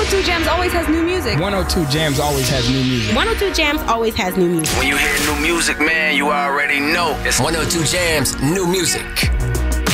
102 Jams always has new music. 102 Jams always has new music. 102 Jams always has new music. When you hear new music, man, you already know. It's 102 Jams, new music.